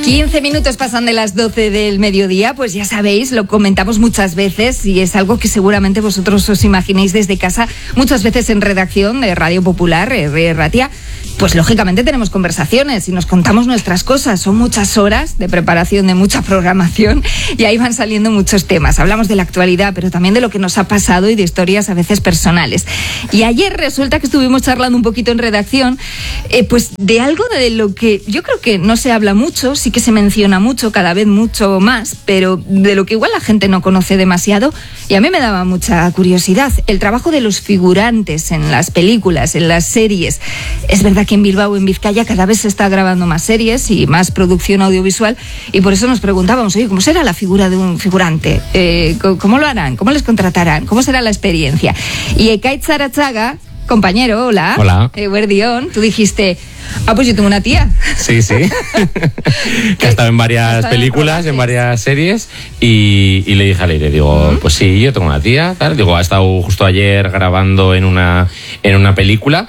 15 minutos pasan de las 12 del mediodía, pues ya sabéis, lo comentamos muchas veces y es algo que seguramente vosotros os imaginéis desde casa, muchas veces en redacción de Radio Popular, Ratia, pues lógicamente tenemos conversaciones y nos contamos nuestras cosas, son muchas horas de preparación, de mucha programación y ahí van saliendo muchos temas. Hablamos de la actualidad, pero también de lo que nos ha pasado y de historias a veces personales. Y ayer resulta que estuvimos charlando un poquito en redacción, pues de algo de lo que yo creo que no se habla mucho, sí que se menciona mucho, cada vez mucho más, pero de lo que igual la gente no conoce demasiado y a mí me daba mucha curiosidad. El trabajo de los figurantes en las películas, en las series. Es verdad que en Bilbao, en Vizcaya, cada vez se está grabando más series y más producción audiovisual y por eso nos preguntábamos, oye, ¿cómo será la figura de un figurante? ¿Cómo lo harán? ¿Cómo les contratarán? ¿Cómo será la experiencia? Y Ekaitz Aratzaga, compañero, hola. Hola. Guardión, tú dijiste, pues yo tengo una tía. Sí. Que ha estado en varias películas, en varias series y le dije a Leire, digo, pues sí, yo tengo una tía, tal. Digo, ha estado justo ayer grabando en una película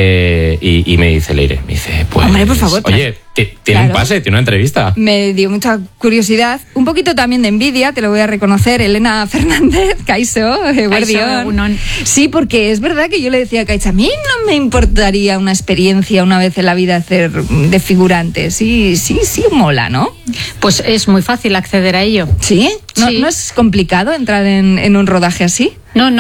y me dice Leire, pues, hombre, por favor, oye, tiene un pase, tiene una entrevista. Me dio mucha curiosidad, un poquito también de envidia, te lo voy a reconocer, Elena Fernández, Kaixo, Guardión. Sí, porque es verdad que yo le decía a Kaixo, a mí no me importaría una experiencia una vez en la vida hacer de figurante. Sí, mola, ¿no? Pues es muy fácil acceder a ello. ¿Sí? ¿No es complicado entrar en un rodaje así? No,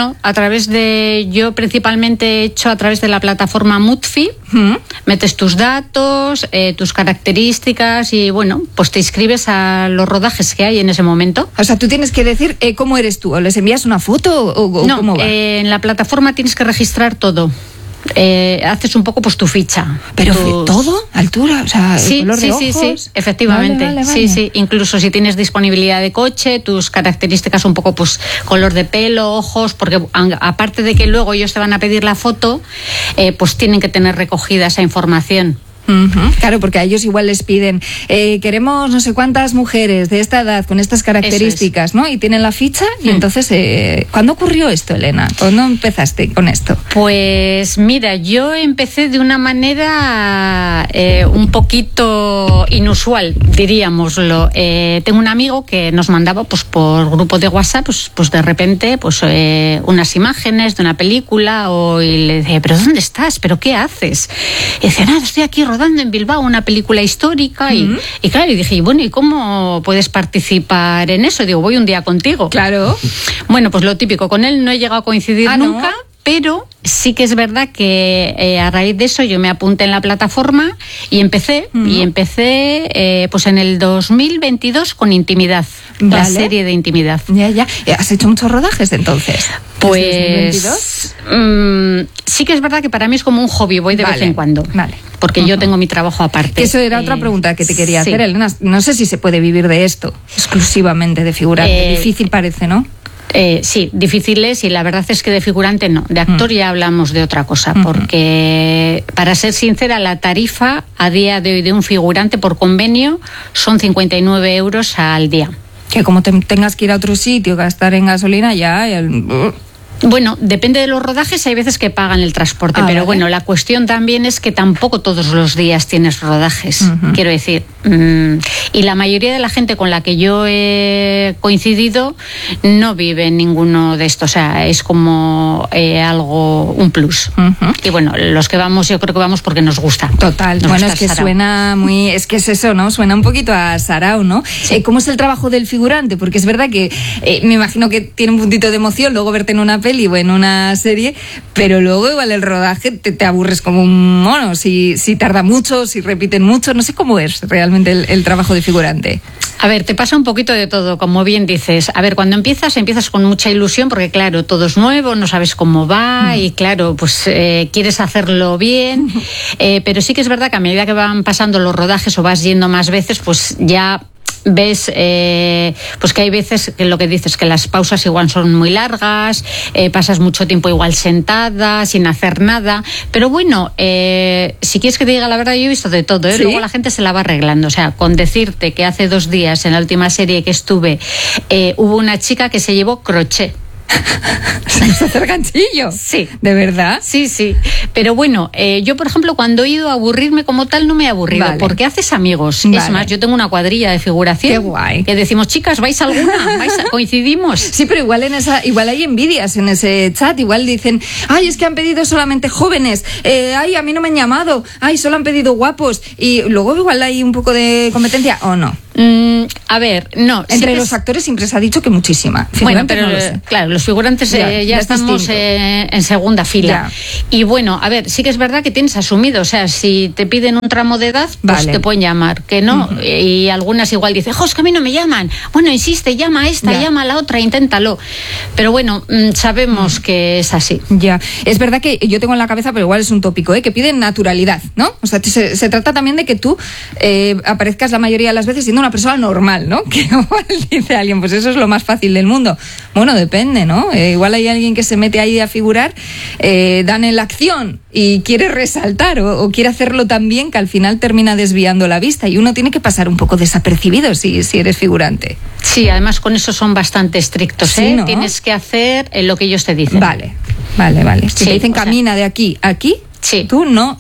yo principalmente he hecho a través de la plataforma Mutfi, metes tus datos, tus características y bueno, pues te inscribes a los rodajes que hay en ese momento. O sea, tú tienes que decir cómo eres tú, o les envías una foto o no, cómo va. En la plataforma tienes que registrar todo. Haces un poco pues tu ficha. ¿Pero todo? ¿Altura? O sea, sí, color de ojos. Sí, efectivamente. Vale. Sí, incluso si tienes disponibilidad de coche, tus características un poco pues color de pelo, ojos, porque aparte de que luego ellos te van a pedir la foto, pues tienen que tener recogida esa información. Claro, porque a ellos igual les piden queremos no sé cuántas mujeres de esta edad con estas características, ¿no? Y tienen la ficha y entonces ¿cuándo ocurrió esto, Elena? ¿Cuándo empezaste con esto? Pues mira, yo empecé de una manera un poquito inusual, diríamoslo. Tengo un amigo que nos mandaba pues por grupo de WhatsApp pues de repente pues unas imágenes de una película y le decía, ¿pero dónde estás? ¿Pero qué haces? Y decía, nada, estoy aquí rodando en Bilbao una película histórica y claro, y dije, bueno, ¿y cómo puedes participar en eso? Digo, voy un día contigo. Claro. Bueno, pues lo típico, con él no he llegado a coincidir nunca. ¿No? Pero sí que es verdad que a raíz de eso yo me apunté en la plataforma y empecé pues en el 2022 con Intimidad, la serie de Intimidad. Ya. ¿Has hecho muchos rodajes entonces? Pues sí que es verdad que para mí es como un hobby, voy de vez en cuando. Vale. Porque yo tengo mi trabajo aparte. Eso era otra pregunta que te quería hacer, Elena. No sé si se puede vivir de esto, exclusivamente de figurante. Difícil parece, ¿no? Sí, difíciles y la verdad es que de figurante no. De actor ya hablamos de otra cosa, porque para ser sincera, la tarifa a día de hoy de un figurante por convenio son 59 euros al día. Que como tengas que ir a otro sitio, gastar en gasolina ya... Bueno, depende de los rodajes, hay veces que pagan el transporte, pero bueno, la cuestión también es que tampoco todos los días tienes rodajes, quiero decir. Y la mayoría de la gente con la que yo he coincidido no vive en ninguno de estos, o sea, es como un plus. Y bueno, los que vamos, yo creo que vamos porque nos gusta. Total, bueno, es que Sarao. Suena muy, es que es eso, ¿no? Suena un poquito a Sarao, ¿no? Sí. ¿Cómo es el trabajo del figurante? Porque es verdad que me imagino que tiene un puntito de emoción luego verte en una peli o en una serie, pero luego igual el rodaje te aburres como un mono, si tarda mucho, si repiten mucho, no sé cómo es realmente el trabajo de figurante. A ver, te pasa un poquito de todo, como bien dices. A ver, cuando empiezas con mucha ilusión, porque claro, todo es nuevo, no sabes cómo va y claro, pues quieres hacerlo bien, pero sí que es verdad que a medida que van pasando los rodajes o vas yendo más veces, pues ya ves pues que hay veces que lo que dices, que las pausas igual son muy largas, pasas mucho tiempo igual sentada sin hacer nada, pero bueno, si quieres que te diga la verdad, yo he visto de todo, ¿Sí? Luego la gente se la va arreglando, o sea, con decirte que hace 2 días en la última serie que estuve hubo una chica que se llevó crochet. Se nos hace ganchillo. Sí. ¿De verdad? Sí, sí. Pero bueno, yo, por ejemplo, cuando he ido a aburrirme como tal, no me he aburrido, Vale. porque haces amigos. Vale. Es más, yo tengo una cuadrilla de figuración. Qué guay. Que decimos, chicas, ¿vais alguna? ¿Coincidimos? Sí, pero igual hay envidias en ese chat. Igual dicen, ay, es que han pedido solamente jóvenes. Ay, a mí no me han llamado. Ay, solo han pedido guapos. Y luego igual hay un poco de competencia, ¿o no? A ver, no. Entre los actores siempre se ha dicho que muchísima. Bueno, Figurantes pero no lo sé. claro, los figurantes ya estamos en segunda fila. Ya. Y bueno, a ver, sí que es verdad que tienes asumido, o sea, si te piden un tramo de edad, pues Vale. te pueden llamar, que no. Y algunas igual dicen, es que a mí no me llaman. Bueno, insiste, llama a esta, Ya. llama a la otra, inténtalo. Pero bueno, sabemos que es así. Ya, es verdad que yo tengo en la cabeza, pero igual es un tópico, que piden naturalidad, ¿no? O sea, se trata también de que tú aparezcas la mayoría de las veces siendo una persona normal, ¿no? Que igual dice alguien, pues eso es lo más fácil del mundo. Bueno, depende, ¿no? Igual hay alguien que se mete ahí a figurar, dan en la acción y quiere resaltar o quiere hacerlo tan bien que al final termina desviando la vista y uno tiene que pasar un poco desapercibido si eres figurante. Sí, además con eso son bastante estrictos, Sí, ¿eh? ¿no? Tienes que hacer lo que ellos te dicen. Vale. Si Sí, te dicen o sea, camina de aquí a aquí, sí. tú no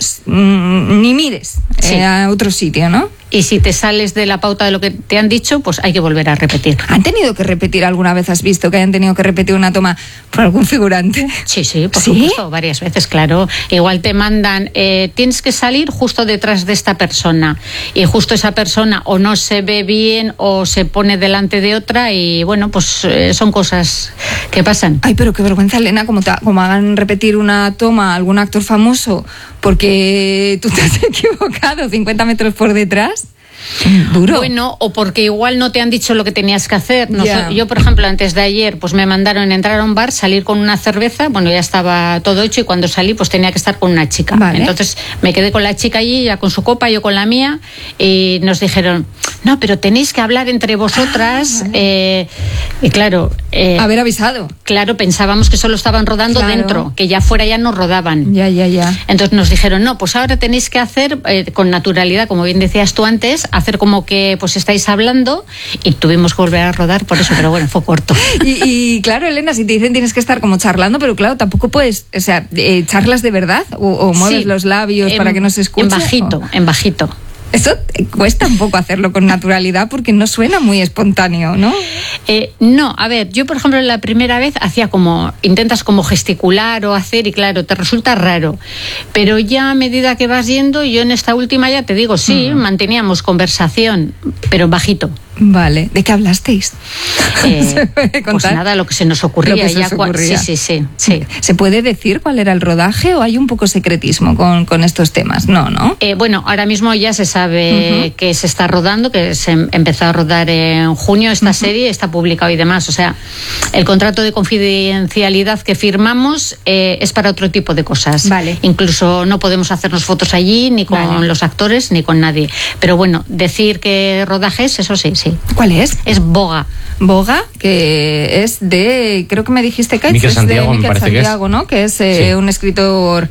ni mires Sí. a otro sitio, ¿no? Y si te sales de la pauta de lo que te han dicho, pues hay que volver a repetir. ¿Han tenido que repetir alguna vez? ¿Has visto que hayan tenido que repetir una toma por algún figurante? Sí, por ¿Sí? supuesto, varias veces, claro. Igual te mandan, tienes que salir justo detrás de esta persona. Y justo esa persona o no se ve bien o se pone delante de otra y bueno, pues son cosas que pasan. Ay, pero qué vergüenza, Elena, como hagan repetir una toma a algún actor famoso porque tú te has equivocado 50 metros por detrás. Duro. Bueno, o porque igual no te han dicho lo que tenías que hacer. Ya. Yo, por ejemplo, antes de ayer, pues me mandaron entrar a un bar, salir con una cerveza. Bueno, ya estaba todo hecho y cuando salí, pues tenía que estar con una chica. Vale. Entonces me quedé con la chica allí, ella con su copa, yo con la mía, y nos dijeron, no, pero tenéis que hablar entre vosotras. Vale. Y claro, Haber avisado. claro, pensábamos que solo estaban rodando Claro. dentro, que ya fuera ya no rodaban. Ya. Entonces nos dijeron, no, pues ahora tenéis que hacer con naturalidad, como bien decías tú antes, hacer como que pues estáis hablando y tuvimos que volver a rodar por eso, pero bueno, fue corto. Y claro, Elena, si te dicen tienes que estar como charlando, pero claro, tampoco puedes, o sea, charlas de verdad o mueves Sí, los labios para que no se escuche. En bajito. Eso cuesta un poco hacerlo con naturalidad porque no suena muy espontáneo, ¿no? No, a ver, yo por ejemplo la primera vez intentas como gesticular o hacer y claro, te resulta raro, pero ya a medida que vas yendo, yo en esta última ya te digo, sí, manteníamos conversación, pero bajito. Vale, ¿de qué hablasteis? ¿Se puede Pues contar? nada, lo que se nos ocurría. Lo que se os ocurría. Sí. ¿Se puede decir cuál era el rodaje o hay un poco secretismo con estos temas? No. Bueno, ahora mismo ya se sabe que se está rodando, que se empezó a rodar en junio esta serie, está publicado y demás. O sea, el contrato de confidencialidad que firmamos es para otro tipo de cosas. Vale. Incluso no podemos hacernos fotos allí, ni con los actores, ni con nadie. Pero bueno, decir que rodajes, eso sí. ¿Cuál es? Es Boga. Boga, que es de, creo que me dijiste, Kaitz, Miquel es Santiago, de me Miquel parece que es. Santiago, ¿no? Que es Sí. un escritor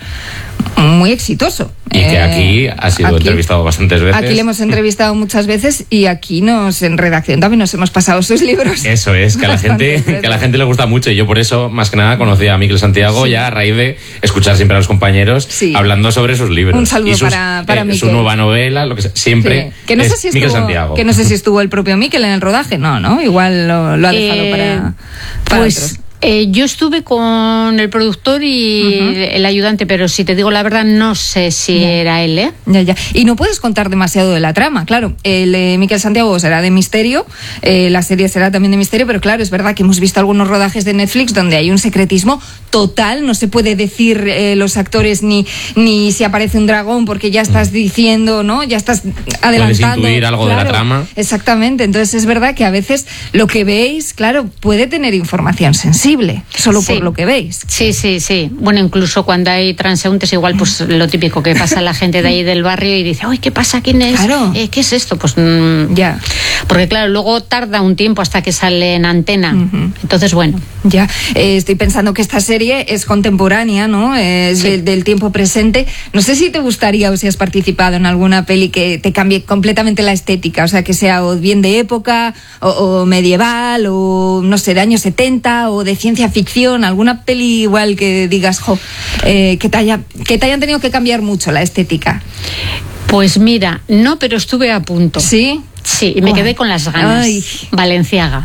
muy exitoso. Y que aquí ha sido entrevistado bastantes veces. Aquí le hemos entrevistado muchas veces y aquí en redacción también nos hemos pasado sus libros. Eso es, que a Bastantes veces. la gente le gusta mucho y yo por eso, más que nada, conocí a Miquel Santiago ya a raíz de escuchar siempre a los compañeros Sí. hablando sobre sus libros. Un saludo y sus, para Miquel. su nueva novela, lo que sea, siempre Sí. Que no es sé si Miquel estuvo, Santiago. que no sé si estuvo el propio Miquel en el rodaje, no, igual lo ha dejado para Pues otros. yo estuve con el productor y el ayudante, pero si te digo la verdad, no sé si era él, ¿eh? Ya. Y no puedes contar demasiado de la trama, claro. El Miquel Santiago será de misterio, la serie será también de misterio, pero claro, es verdad que hemos visto algunos rodajes de Netflix donde hay un secretismo total, no se puede decir los actores ni si aparece un dragón porque ya estás diciendo, ¿no? Ya estás adelantando. Puedes intuir algo de la trama. Exactamente, entonces es verdad que a veces lo que veis, claro, puede tener información sensible, solo Sí. por lo que veis. Sí. Bueno, incluso cuando hay transeúntes, igual pues lo típico que pasa a la gente de ahí del barrio y dice, ¡ay, qué pasa! ¿Quién es? Claro. ¿Qué es esto? Pues Ya. porque claro, luego tarda un tiempo hasta que sale en antena. Entonces, bueno. Ya, estoy pensando que esta serie es contemporánea, ¿no? Es del tiempo presente. No sé si te gustaría o si has participado en alguna peli que te cambie completamente la estética, o sea, que sea o bien de época, o medieval, o no sé, de años 70 o de ciencia ficción, alguna peli igual que digas, que te hayan tenido que cambiar mucho la estética. Pues mira, no, pero estuve a punto. ¿Sí? Sí, y me quedé con las ganas. Ay. Valenciaga,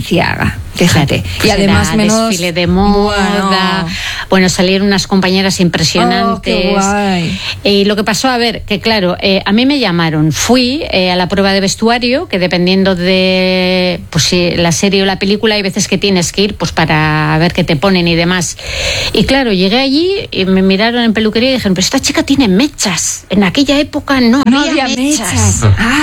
fíjate. Claro, y además menos desfile de moda. Bueno, salieron unas compañeras impresionantes. Qué guay. Y lo que pasó, a ver, que claro, a mí me llamaron, fui a la prueba de vestuario, que dependiendo de pues si la serie o la película, hay veces que tienes que ir pues para ver qué te ponen y demás. Y claro, llegué allí y me miraron en peluquería y dijeron, pero esta chica tiene mechas. En aquella época no había mechas.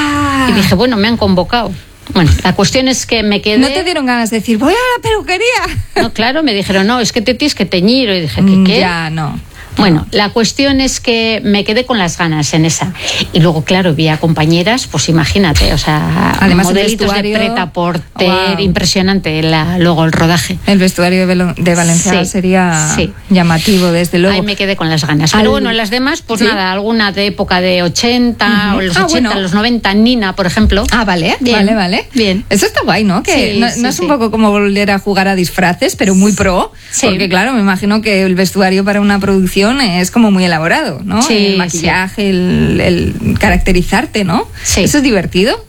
Y dije, bueno, me han convocado. Bueno, la cuestión es que me quedé... ¿No te dieron ganas de decir, voy a la peluquería? No, claro, me dijeron, no, es que te tienes que teñir. Y dije, ¿qué? Ya, no. Bueno, la cuestión es que me quedé con las ganas en esa. Y luego, claro, vi a compañeras, pues imagínate, o sea, además modelitos de preta-porter, impresionante luego el rodaje. El vestuario de Valenciaga sería llamativo, desde luego. Ahí me quedé con las ganas. Pero bueno, en las demás, pues nada, alguna de época de 80, o los 80, los 90, Nina, por ejemplo. Vale. Bien. Eso está guay, ¿no? Que no es un poco como volver a jugar a disfraces, pero muy pro. Sí. Porque claro, me imagino que el vestuario para una producción es como muy elaborado, ¿no? Sí, el maquillaje, el caracterizarte, ¿no? Sí. ¿Eso es divertido?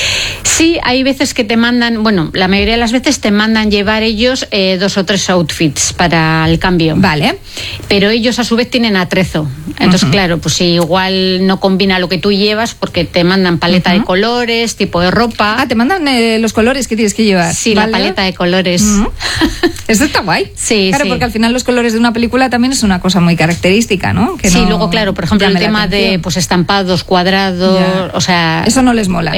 Sí, hay veces que te mandan, bueno, la mayoría de las veces te mandan llevar ellos 2 o 3 outfits para el cambio. Vale. Pero ellos a su vez tienen atrezo. Entonces, claro, pues igual no combina lo que tú llevas porque te mandan paleta de colores, tipo de ropa. Te mandan los colores que tienes que llevar. Sí, ¿vale? La paleta de colores. Eso está guay. Sí, claro, porque al final los colores de una película también es una cosa muy característica, ¿no? Que sí, luego, claro, por ejemplo, el tema de pues estampados, cuadrados, o sea... Eso no les mola.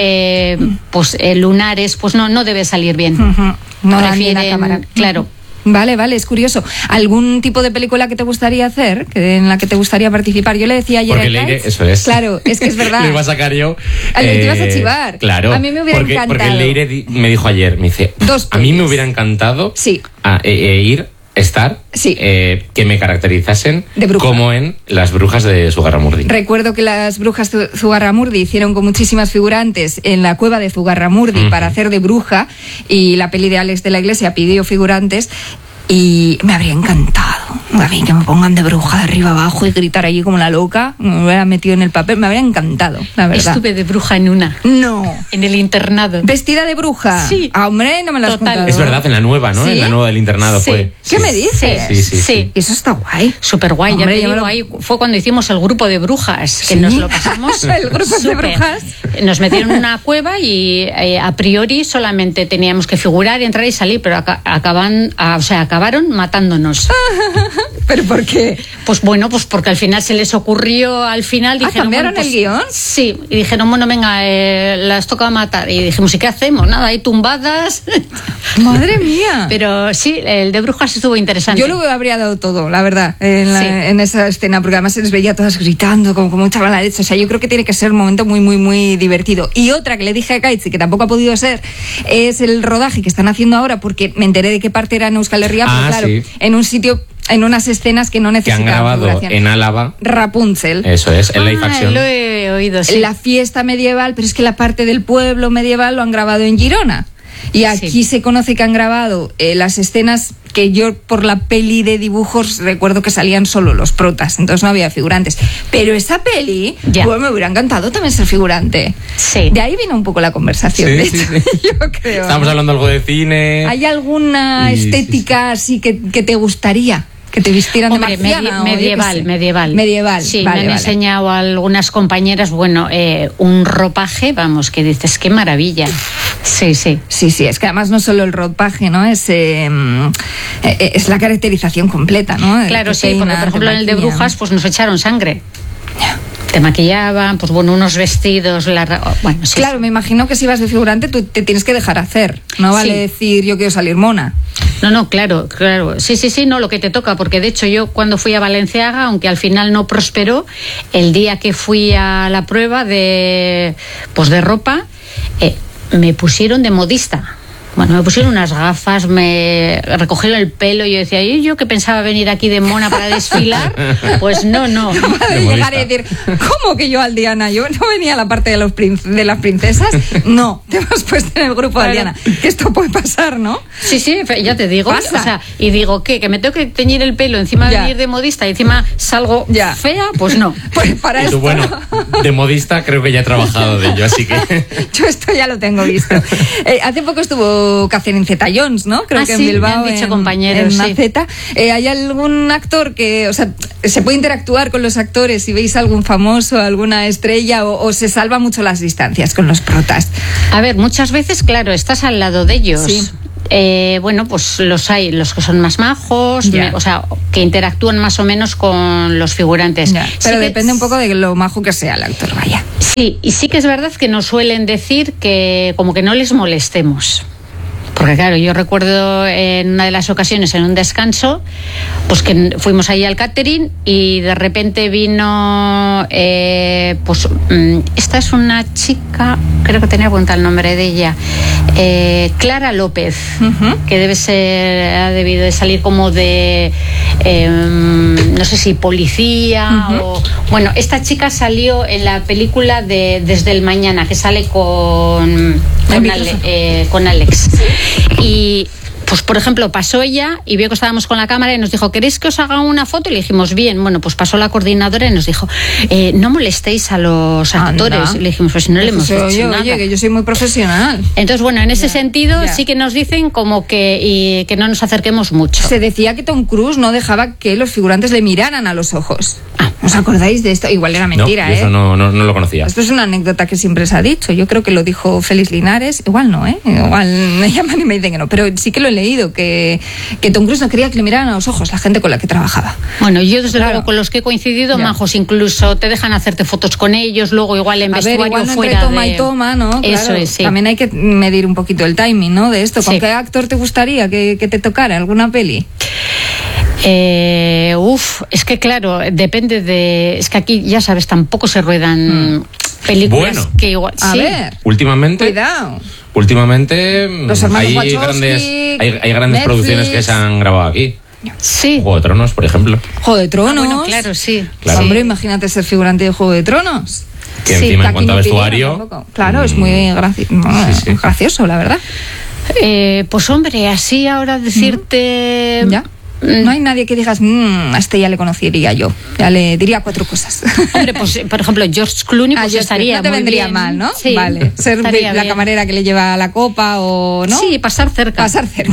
Pues lunares, pues no debe salir bien. No prefieren, la cámara. Claro. Vale, es curioso. ¿Algún tipo de película que te gustaría hacer, en la que te gustaría participar? Yo le decía ayer porque Leire, eso es. Claro, es que es verdad. Le iba a sacar yo. Te ibas a chivar. Claro. A mí me hubiera encantado. Porque Leire me dijo ayer, me dice, a mí me hubiera encantado estar, que me caracterizasen como en Las Brujas de Zugarramurdi. Recuerdo que Las Brujas de Zugarramurdi hicieron con muchísimas figurantes en la cueva de Zugarramurdi para hacer de bruja, y la peli de Alex de la Iglesia pidió figurantes. Y me habría encantado a mí que me pongan de bruja de arriba abajo y gritar allí como la loca. Me hubiera metido en el papel, me habría encantado, la verdad. Estuve de bruja en una. No. En el internado. ¿Vestida de bruja? Sí. Hombre, no me lo has contado. Es verdad, en la nueva, ¿no? ¿Sí? En la nueva del internado fue. ¿Qué me dices? Sí. Eso está guay. Súper guay. Ya te digo, ahí fue cuando hicimos el grupo de brujas, que nos lo pasamos. El grupo de brujas. Nos metieron en una cueva y a priori solamente teníamos que figurar, entrar y salir, pero acabaron matándonos. ¿Pero por qué? Pues bueno, pues porque al final se les ocurrió, dijeron, ¿cambiaron el guión? Sí, y dijeron, bueno, venga, las toca matar. Y dijimos, ¿y qué hacemos? Nada, ahí tumbadas. Madre mía. Pero sí, el de brujas estuvo interesante. Yo lo habría dado todo, la verdad, en esa escena, porque además se les veía todas gritando, como echaban la leche. O sea, yo creo que tiene que ser un momento muy, muy, muy divertido. Y otra que le dije a Kaitzi, que tampoco ha podido ser, es el rodaje que están haciendo ahora, porque me enteré de qué parte era en Euskal Herria, pero claro, en un sitio, en unas escenas que no necesitan que han grabado en Álava. Rapunzel. Eso es, en live action. Lo he oído, sí. La fiesta medieval, pero es que la parte del pueblo medieval lo han grabado en Girona. Y aquí se conoce que han grabado las escenas que yo por la peli de dibujos recuerdo que salían solo los protas, entonces no había figurantes. Pero esa peli, pues me hubiera encantado también ser figurante. Sí. De ahí vino un poco la conversación. Yo creo. Estamos hablando algo de cine. ¿Hay alguna estética así que te gustaría? Que te vistieran de marciana, medieval. Sí, me han enseñado algunas compañeras, un ropaje, vamos, que dices, qué maravilla. Sí, es que además no solo el ropaje, ¿no? Es la caracterización completa, ¿no? Claro, sí, porque por ejemplo en el de brujas pues nos echaron sangre. Te maquillaban, pues unos vestidos, Claro, me imagino que si vas de figurante tú te tienes que dejar hacer, no vale decir yo quiero salir mona. No, claro, sí, no, lo que te toca, porque de hecho yo cuando fui a Valenciaga, aunque al final no prosperó, el día que fui a la prueba de ropa, me pusieron de modista. Bueno, me pusieron unas gafas, me recogieron el pelo y yo decía, ¿y yo que pensaba venir aquí de mona para desfilar? Pues no. De llegar y decir, ¿cómo que yo Aldiana? Yo no venía a la parte de las princesas. No, te has puesto en el grupo de Aldiana. Que esto puede pasar, ¿no? Sí, ya te digo. Pasa. O sea, y digo, ¿qué? ¿Que me tengo que teñir el pelo encima de venir de modista y encima salgo fea? Pues no. Pues para y tú, esto... bueno, de modista creo que ya he trabajado de ello, así que... Yo esto ya lo tengo visto. Hace poco estuvo Catherine Zeta-Jones, ¿no? Creo que en Bilbao, me han dicho compañeros, en AZ. ¿Hay algún actor que, o sea, se puede interactuar con los actores si veis algún famoso, alguna estrella, o se salva mucho las distancias con los protas? A ver, muchas veces, claro, estás al lado de ellos. Sí. Bueno, pues los hay, los que son más majos, o sea, que interactúan más o menos con los figurantes. Pero depende un poco de lo majo que sea el actor, vaya. Sí, y sí que es verdad que nos suelen decir que como que no les molestemos. Porque claro, yo recuerdo en una de las ocasiones en un descanso, pues que fuimos ahí al catering y de repente vino, esta es una chica, creo que tenía apuntado el nombre de ella, Clara López, que ha debido de salir como de, no sé si policía o... Bueno, esta chica salió en la película de Desde el Mañana, que sale con Alex. Y pues por ejemplo pasó ella y vio que estábamos con la cámara y nos dijo, ¿queréis que os haga una foto? Y le dijimos, bien. Bueno, pues pasó la coordinadora y nos dijo, no molestéis a los actores. Y le dijimos, pues no le hemos dicho nada. Oye, que yo soy muy profesional. Entonces, bueno, en ese sentido sí que nos dicen como que no nos acerquemos mucho. Se decía que Tom Cruise no dejaba que los figurantes le miraran a los ojos. ¿Os acordáis de esto? Igual era mentira, eso no lo conocía. Esto es una anécdota que siempre se ha dicho. Yo creo que lo dijo Félix Linares. Igual no, Igual me llaman y me dicen que no. Pero sí que lo he leído, que Tom Cruise no quería que le miraran a los ojos la gente con la que trabajaba. Bueno, yo desde luego con los que he coincidido, majos, incluso te dejan hacerte fotos con ellos, luego igual en vestuario igual no fuera toma y toma, ¿no? Eso claro, es, sí. También hay que medir un poquito el timing, ¿no? De esto. ¿Con qué actor te gustaría que te tocara alguna peli? Es que claro, depende de... Es que aquí, ya sabes, tampoco se ruedan películas que igual... A ver, últimamente... Cuidado. Últimamente Los hay grandes producciones que se han grabado aquí. Sí. Juego de Tronos, por ejemplo. Juego de Tronos. Bueno, claro, sí. Claro. Hombre, imagínate ser figurante de Juego de Tronos. Que encima en cuanto a vestuario... Claro, es muy gracioso, la verdad. Pues hombre, así ahora decirte... ¿Ya? No hay nadie que digas, a este ya le conocería yo. Ya le diría 4 cosas. Hombre, pues por ejemplo, George Clooney pues estaría no te muy vendría bien. mal, ¿no? Sí, vale. Ser la bien. camarera que le lleva la copa o no. Sí, pasar cerca.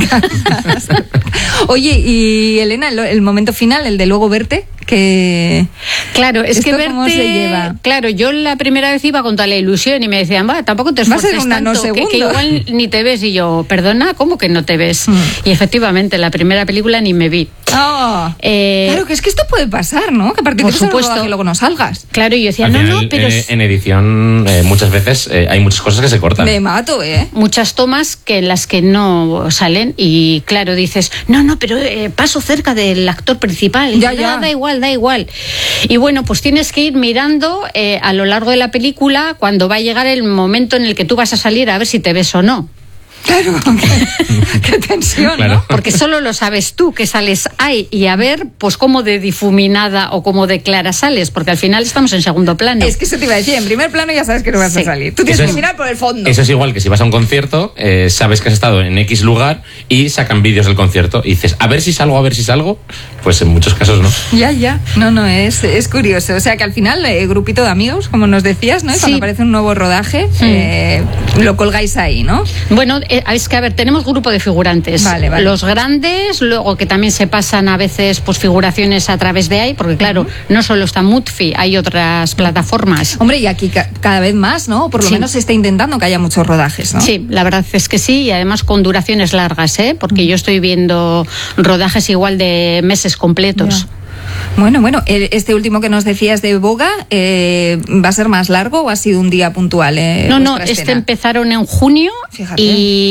Oye, y Elena, el momento final, el de luego verte, que... Claro, es que verte... ¿Cómo se lleva? Claro, yo la primera vez iba con toda la ilusión y me decían, tampoco te esfuerces tanto, que igual ni te ves. Y yo, perdona, ¿cómo que no te ves? Y efectivamente, la primera película ni me vi. Claro, que es que esto puede pasar, ¿no? Que a partir de supuesto, que luego no salgas. Claro, y yo decía, al final, no, pero... En edición muchas veces hay muchas cosas que se cortan. Me mato, Muchas tomas en las que no salen y claro, dices, no, pero paso cerca del actor principal. Ya. Da igual. Y bueno, pues tienes que ir mirando a lo largo de la película cuando va a llegar el momento en el que tú vas a salir a ver si te ves o no. Claro, qué tensión, claro. ¿no? Porque solo lo sabes tú que sales ahí y a ver, pues cómo de difuminada o cómo de clara sales, porque al final estamos en segundo plano. Es que eso te iba a decir, en primer plano ya sabes que no vas a salir. Tú tienes que mirar por el fondo. Eso es igual que si vas a un concierto, sabes que has estado en X lugar y sacan vídeos del concierto y dices, a ver si salgo, pues en muchos casos no. Ya. No, es curioso. O sea que al final, grupito de amigos, como nos decías, ¿no? Y cuando aparece un nuevo rodaje, lo colgáis ahí, ¿no? Bueno, es que, a ver, tenemos grupo de figurantes. Vale. Los grandes, luego que también se pasan a veces pues figuraciones a través de ahí, porque claro, no solo está Mutfi, hay otras plataformas. Hombre, y aquí cada vez más, ¿no? Por lo menos se está intentando que haya muchos rodajes, ¿no? Sí, la verdad es que sí, y además con duraciones largas, porque yo estoy viendo rodajes igual de meses completos. Ya. Bueno, este último que nos decías de Boga, ¿va a ser más largo o ha sido un día puntual? No, empezaron en junio. Fíjate. Y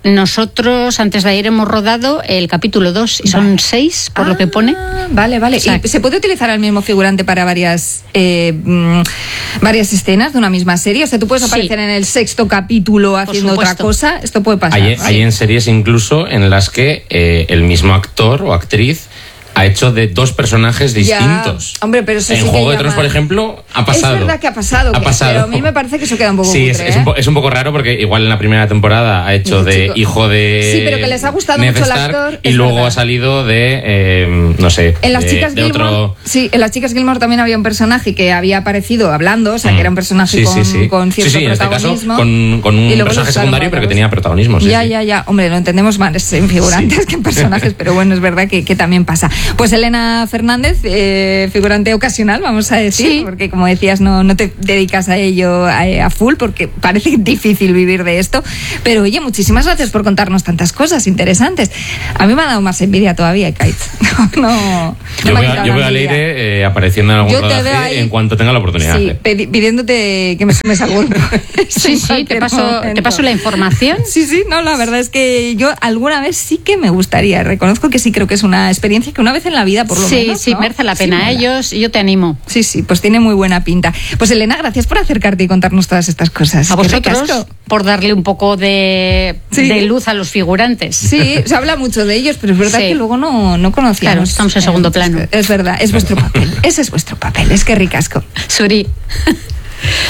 nosotros antes de ayer hemos rodado el capítulo 2 y son 6, por lo que pone. Vale. ¿Y se puede utilizar al mismo figurante para varias escenas de una misma serie? O sea, tú puedes aparecer en el 6º capítulo haciendo otra cosa. Esto puede pasar. Hay en series incluso en las que el mismo actor o actriz ha hecho de 2 personajes distintos. Hombre, pero eso en sí Juego de Tronos, por ejemplo, ha pasado. Es verdad que ha pasado. Pero a mí me parece que eso queda un poco cutre, es un poco raro porque igual en la primera temporada ha hecho de hijo de... Sí, pero que les ha gustado mucho el actor. Y luego ha salido de, no sé, en las chicas de Gilmore, otro... Sí, en las chicas Gilmore también había un personaje que había aparecido hablando, o sea, que era un personaje con cierto protagonismo. En este caso, con un personaje secundario, pero que tenía protagonismo. Ya. Hombre, lo entendemos más en figurantes que en personajes, pero bueno, es verdad que también pasa. Pues Elena Fernández, figurante ocasional, vamos a decir, porque como decías, no te dedicas a ello a full, porque parece difícil vivir de esto. Pero oye, muchísimas gracias por contarnos tantas cosas interesantes. A mí me ha dado más envidia todavía, Kate. Yo voy a Leire apareciendo en algún rodaje en cuanto tenga la oportunidad. Sí, pidiéndote que me sumes al grupo. Sí, te paso la información. Sí, no, la verdad es que yo alguna vez sí que me gustaría. Reconozco que sí, creo que es una experiencia que una vez en la vida, por lo menos, Sí, merece la pena. Yo te animo. Sí, pues tiene muy buena pinta. Pues Elena, gracias por acercarte y contarnos todas estas cosas. A vosotros por darle un poco de luz a los figurantes. Sí, se habla mucho de ellos, pero es verdad que luego no conocíamos. Claro, estamos en segundo plano. Es verdad, es vuestro papel. Ese es vuestro papel. Es que ricasco. Suri.